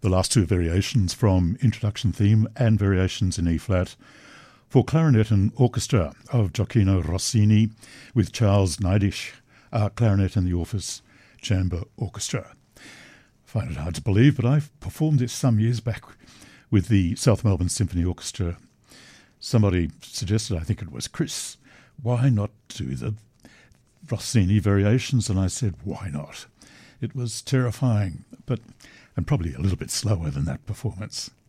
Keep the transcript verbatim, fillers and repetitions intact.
The last two variations from Introduction Theme and Variations in E-flat for clarinet and orchestra of Gioacchino Rossini with Charles Neidisch, uh, clarinet and the Orpheus Chamber Orchestra. I find it hard to believe, but I've performed this some years back with the South Melbourne Symphony Orchestra. Somebody suggested, I think it was Chris, why not do the Rossini variations? And I said, why not? It was terrifying, but and probably a little bit slower than that performance.